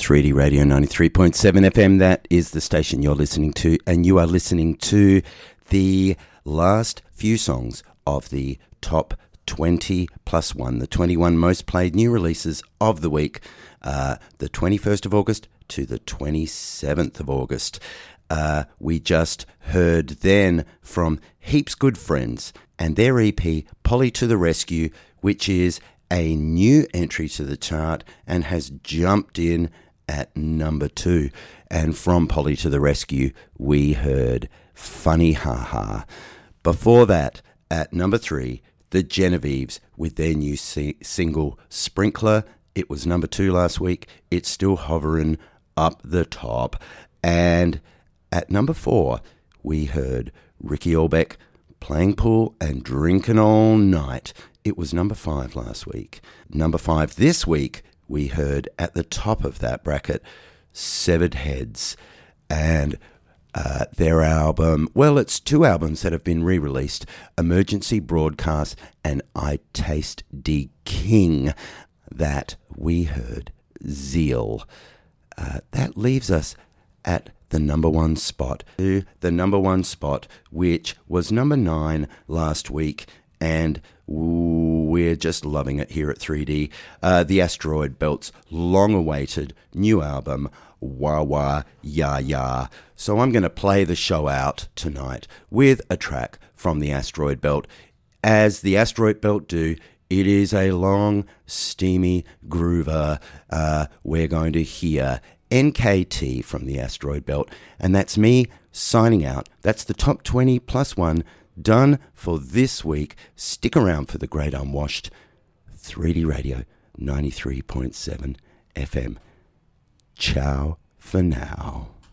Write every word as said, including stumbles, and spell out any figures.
three D Radio ninety-three point seven F M, that is the station you're listening to, and you are listening to the last few songs of the top twenty plus one, the twenty-one most played new releases of the week, uh, the twenty-first of August to the twenty-seventh of August. Uh, we just heard then from Heaps Good Friends and their E P, Polly to the Rescue, which is a new entry to the chart and has jumped in at number two. And from Polly to the Rescue, we heard Funny Ha Ha. Before that, at number three, the Genevieves with their new si- single Sprinkler. It was number two last week. It's still hovering up the top. And at number four, we heard Ricky Orbeck, Playing Pool and Drinking All Night. It was number five last week. Number five this week, we heard at the top of that bracket, Severed Heads, and uh, their album, well, it's two albums that have been re-released, Emergency Broadcast and I Taste de King, that we heard Zeal. Uh, that leaves us at the number one spot. The number one spot, which was number nine last week, and we're just loving it here at three D. Uh, the Asteroid Belt's long-awaited new album, Wah Wah Ya Ya. So I'm going to play the show out tonight with a track from the Asteroid Belt. As the Asteroid Belt do, it is a long, steamy groover. Uh, we're going to hear N K T from the Asteroid Belt, and that's me signing out. That's the top twenty plus one done for this week. Stick around for the Great Unwashed. three D Radio ninety-three point seven F M. Ciao for now.